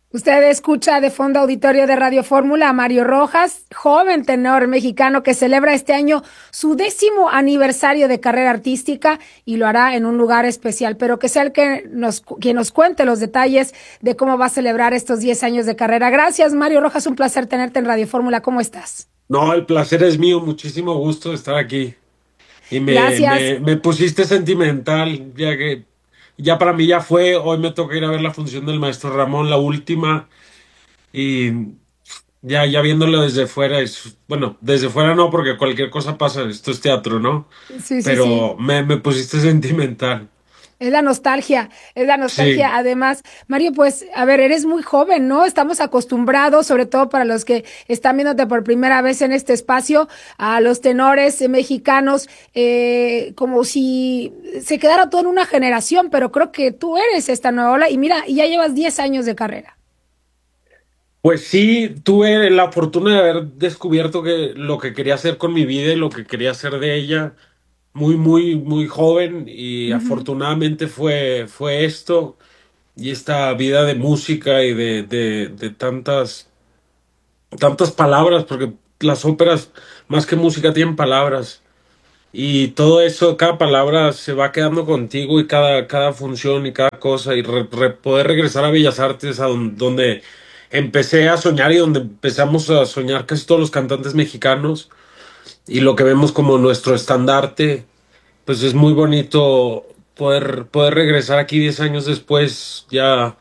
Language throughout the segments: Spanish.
Usted escucha de fondo auditorio de Radio Fórmula a Mario Rojas, joven tenor mexicano que celebra este año su 10º aniversario de carrera artística y lo hará en un lugar especial, pero que sea el que quien nos cuente los detalles de cómo va a celebrar estos 10 años de carrera. Gracias, Mario Rojas, un placer tenerte en Radio Fórmula. ¿Cómo estás? No, el placer es mío, muchísimo gusto de estar aquí. Y Gracias. me pusiste sentimental, ya que ya para mí ya fue, hoy me toca ir a ver la función del maestro Ramón, la última, y ya viéndolo desde fuera, bueno, desde fuera no, porque cualquier cosa pasa, esto es teatro, ¿no? Sí, sí, sí. Pero me pusiste sentimental. Es la nostalgia, es la Sí, nostalgia. Además, Mario, pues, a ver, eres muy joven, ¿no? Estamos acostumbrados, sobre todo para los que están viéndote por primera vez en este espacio, a los tenores mexicanos, como si se quedara todo en una generación, pero creo que tú eres esta nueva ola y mira, y ya llevas 10 años de carrera. pues sí, tuve la fortuna de haber descubierto que lo que quería hacer con mi vida y lo que quería hacer de ella muy joven y Ujú. afortunadamente fue esto y esta vida de música y de tantas palabras, porque las óperas más que música tienen palabras y todo eso, cada palabra se va quedando contigo y cada función y cada cosa y poder regresar a Bellas Artes, a donde empecé a soñar y donde empezamos a soñar casi todos los cantantes mexicanos y lo que vemos como nuestro estandarte, pues es muy bonito poder regresar aquí 10 años después, ya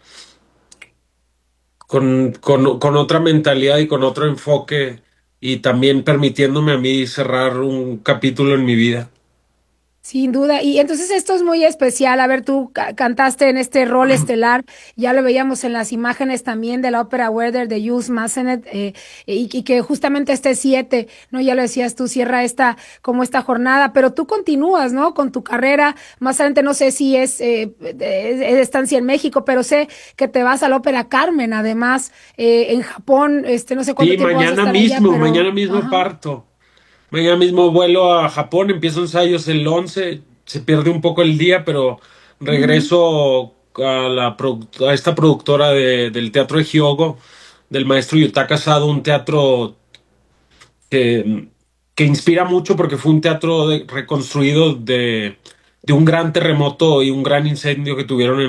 con otra mentalidad y con otro enfoque, y también permitiéndome a mí cerrar un capítulo en mi vida. Sin duda. Y entonces esto es muy especial. A ver, tú cantaste en este rol estelar, ya lo veíamos en las imágenes también de la ópera Werther de Jules Massenet, y que justamente este 7, ¿no? Ya lo decías tú, cierra como esta jornada, pero tú continúas, ¿no? Con tu carrera. Más adelante no sé si es estancia en México, pero sé que te vas a la ópera Carmen, además, en Japón, no sé cuánto Sí, tiempo vas a estar allá, mañana pero, mismo ajá. parto. Mañana mismo vuelo a Japón, empiezo ensayos el 11, se pierde un poco el día, pero Ujú. regreso a esta productora del Teatro de Hyogo, del maestro Yutaka Sado, un teatro que, que inspira mucho porque fue un teatro reconstruido de un gran terremoto y un gran incendio que tuvieron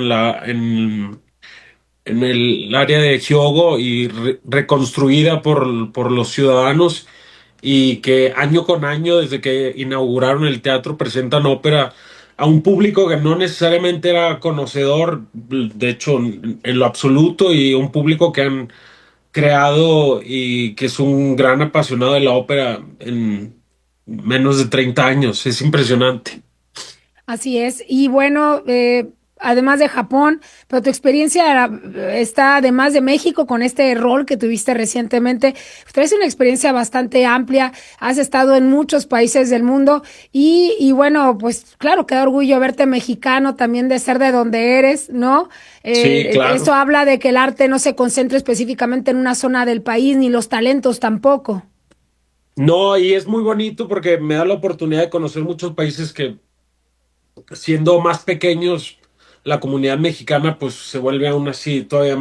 en el área de Hyogo y reconstruida por los ciudadanos y que año con año, desde que inauguraron el teatro, presentan ópera a un público que no necesariamente era conocedor, de hecho, en lo absoluto, y un público que han creado y que es un gran apasionado de la ópera en menos de 30 años. Es impresionante. Así es. Y bueno, además de Japón, pero tu experiencia está además de México con este rol que tuviste recientemente. Traes una experiencia bastante amplia, has estado en muchos países del mundo y bueno, pues claro, qué orgullo verte mexicano también de ser de donde eres, ¿no? Sí, Esto claro. habla de que el arte no se concentra específicamente en una zona del país, ni los talentos tampoco. No, y es muy bonito porque me da la oportunidad de conocer muchos países que, siendo más pequeños, la comunidad mexicana pues se vuelve aún así todavía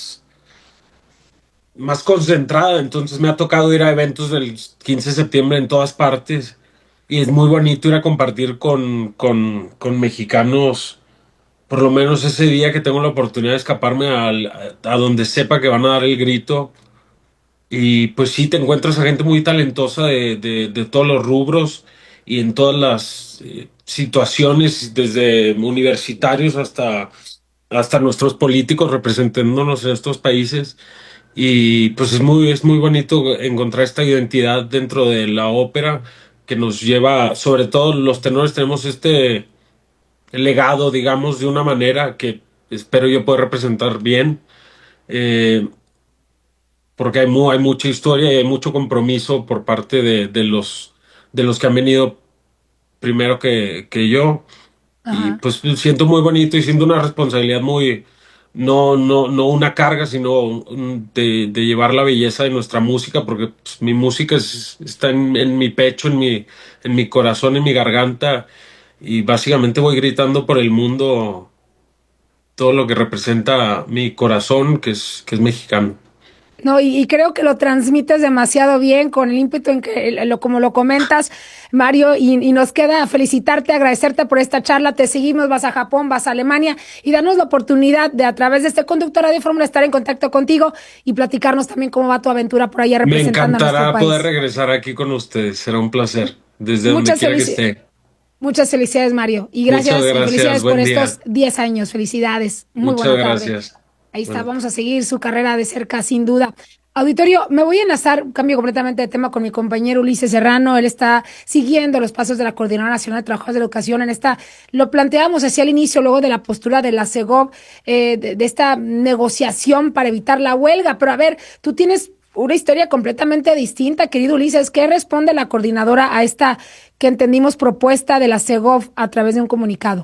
más concentrada. Entonces me ha tocado ir a eventos del 15 de septiembre en todas partes y es muy bonito ir a compartir con mexicanos, por lo menos ese día que tengo la oportunidad de escaparme a donde sepa que van a dar el grito. Y pues sí, te encuentras a gente muy talentosa de todos los rubros y en todas las situaciones, desde universitarios hasta nuestros políticos representándonos en estos países. Y pues es muy bonito encontrar esta identidad dentro de la ópera que nos lleva, sobre todo los tenores, tenemos este legado, digamos, de una manera que espero yo poder representar bien. Eh, Porque hay mucha historia y hay mucho compromiso por parte de los que han venido primero que yo. Y Ajá. pues siento muy bonito y siento una responsabilidad muy, no una carga, sino de llevar la belleza de nuestra música, porque pues, mi música está en mi pecho, en mi corazón, en mi garganta, y básicamente voy gritando por el mundo todo lo que representa mi corazón, que es mexicano. No, y creo que lo transmites demasiado bien con el ímpetu en que, como lo comentas, Mario, y nos queda felicitarte, agradecerte por esta charla. Te seguimos, vas a Japón, vas a Alemania y danos la oportunidad de, a través de este conductor de Fórmula, estar en contacto contigo y platicarnos también cómo va tu aventura por allá Me representando a nuestro encantará poder país. regresar aquí con ustedes. Será un placer, desde donde Muchas quiera que felicidades. esté. Muchas felicidades, Mario. Y Muchas gracias y gracias. felicidades por Buen día. estos 10 años. Felicidades. Muy Muchas buena tarde. gracias. Ahí está, Bueno. vamos a seguir su carrera de cerca, sin duda. Auditorio, me voy a enlazar, cambio completamente de tema con mi compañero Ulises Serrano. Él está siguiendo los pasos de la Coordinadora Nacional de Trabajadores de la Educación. Lo planteamos hacia el inicio, luego de la postura de la CEGOV, de esta negociación para evitar la huelga. Pero a ver, tú tienes una historia completamente distinta, querido Ulises. ¿Qué responde la coordinadora a esta que entendimos propuesta de la CEGOV a través de un comunicado?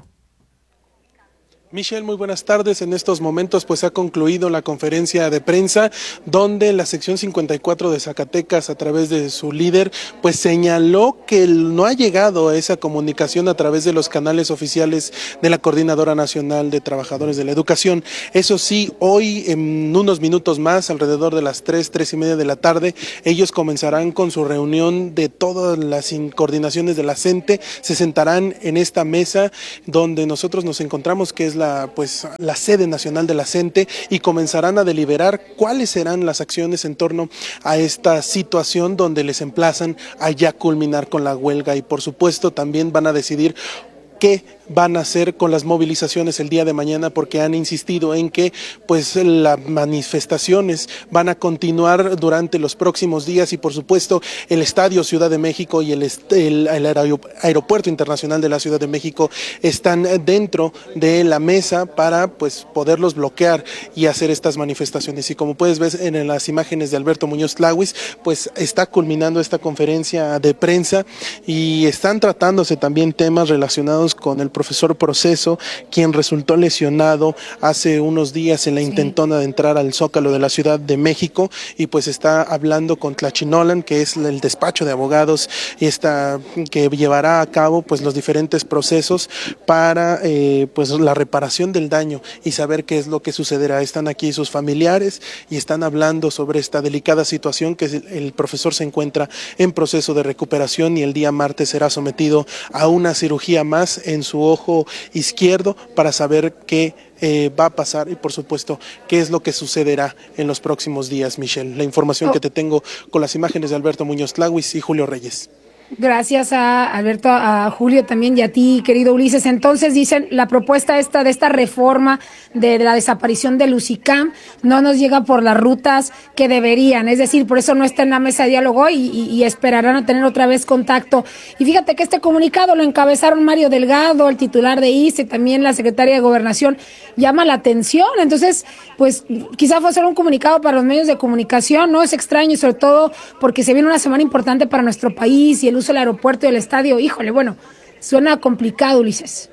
Michelle, muy buenas tardes. En estos momentos pues ha concluido la conferencia de prensa donde la sección 54 de Zacatecas, a través de su líder, pues señaló que no ha llegado a esa comunicación a través de los canales oficiales de la Coordinadora Nacional de Trabajadores de la Educación. Eso sí, hoy en unos minutos más, alrededor de las 3:30 de la tarde, ellos comenzarán con su reunión de todas las coordinaciones de la CENTE. Se sentarán en esta mesa donde nosotros nos encontramos, que es la sede nacional de la CENTE, y comenzarán a deliberar cuáles serán las acciones en torno a esta situación, donde les emplazan a ya culminar con la huelga, y por supuesto también van a decidir qué van a hacer con las movilizaciones el día de mañana, porque han insistido en que pues las manifestaciones van a continuar durante los próximos días, y por supuesto el Estadio Ciudad de México y el Aeropuerto Internacional de la Ciudad de México están dentro de la mesa para pues poderlos bloquear y hacer estas manifestaciones. Y como puedes ver en las imágenes de Alberto Muñoz Tlahuis, pues está culminando esta conferencia de prensa, y están tratándose también temas relacionados con el profesor Proceso, quien resultó lesionado hace unos días en la intentona de entrar al Zócalo de la Ciudad de México, y pues está hablando con Tlachinolan, que es el despacho de abogados y que llevará a cabo pues los diferentes procesos para pues la reparación del daño y saber qué es lo que sucederá. Están aquí sus familiares y están hablando sobre esta delicada situación, que el profesor se encuentra en proceso de recuperación, y el día martes será sometido a una cirugía más en su ojo izquierdo para saber qué va a pasar, y por supuesto qué es lo que sucederá en los próximos días. Michelle, la información que te tengo con las imágenes de Alberto Muñoz Tlahuis y Julio Reyes. Gracias a Alberto, a Julio también, y a ti, querido Ulises. Entonces dicen, la propuesta de esta reforma de la desaparición del UCICAM no nos llega por las rutas que deberían, es decir, por eso no está en la mesa de diálogo, y esperarán a tener otra vez contacto. Y fíjate que este comunicado lo encabezaron Mario Delgado, el titular de ICE, también la secretaria de Gobernación. Llama la atención. Entonces, pues quizá fue solo un comunicado para los medios de comunicación. No es extraño, y sobre todo porque se viene una semana importante para nuestro país, y el uso del aeropuerto y el estadio. Híjole, bueno, suena complicado, Ulises.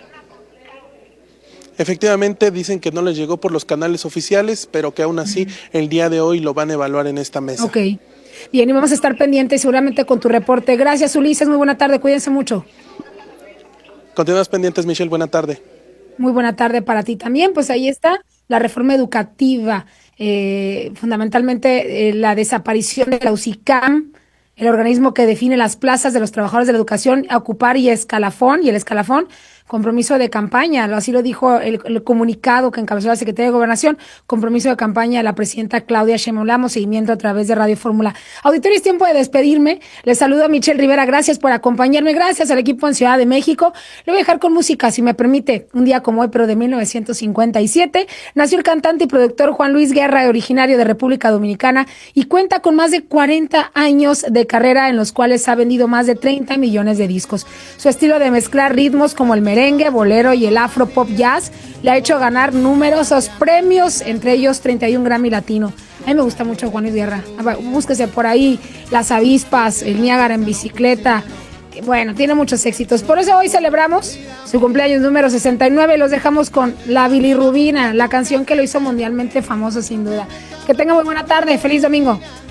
Efectivamente, dicen que no les llegó por los canales oficiales, pero que aún así el día de hoy lo van a evaluar en esta mesa. Ok. Bien, y vamos a estar pendientes seguramente con tu reporte. Gracias, Ulises. Muy buena tarde. Cuídense mucho. Continúas pendientes, Michelle. Buena tarde. Muy buena tarde para ti también. Pues ahí está la reforma educativa, fundamentalmente la desaparición de la UCICAM, el organismo que define las plazas de los trabajadores de la educación a ocupar, y el escalafón, compromiso de campaña, así lo dijo el comunicado que encabezó la Secretaría de Gobernación, compromiso de campaña de la presidenta Claudia Sheinbaum. Damos seguimiento a través de Radio Fórmula. Auditorio, es tiempo de despedirme. Les saludo a Michelle Rivera, gracias por acompañarme, gracias al equipo en Ciudad de México. Le voy a dejar con música, si me permite. Un día como hoy, pero de 1957, nació el cantante y productor Juan Luis Guerra, originario de República Dominicana, y cuenta con más de 40 años de carrera, en los cuales ha vendido más de 30 millones de discos. Su estilo de mezclar ritmos como el merengue, bolero y el afro pop jazz le ha hecho ganar numerosos premios, entre ellos 31 Grammy Latino. A mí me gusta mucho Juan Luis Guerra. Búsquese por ahí Las Avispas, el Niágara en bicicleta. Bueno, tiene muchos éxitos. Por eso hoy celebramos su cumpleaños número 69 y los dejamos con La Bilirrubina, la canción que lo hizo mundialmente famoso sin duda. Que tenga muy buena tarde. Feliz domingo.